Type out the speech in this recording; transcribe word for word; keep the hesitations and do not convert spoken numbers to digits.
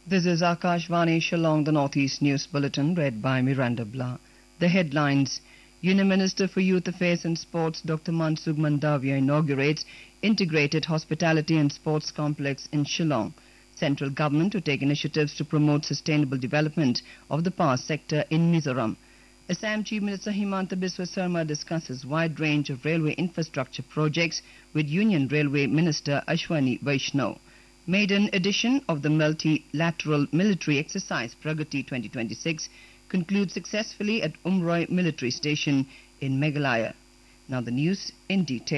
This is Akashvani Shillong, the Northeast News Bulletin, read by Miranda Blah. The headlines. Union Minister for Youth Affairs and Sports Doctor Mansukh Mandavia inaugurates Integrated Hospitality and Sports Complex in Shillong. Central Government to take initiatives to promote sustainable development of the power sector in Mizoram. Assam Chief Minister Himanta Biswa Sarma discusses wide range of railway infrastructure projects with Union Railway Minister Ashwani Vaishnaw. Maiden edition of the multilateral military exercise Pragati twenty twenty-six concludes successfully at Umroi military station in Meghalaya. Now the news in detail.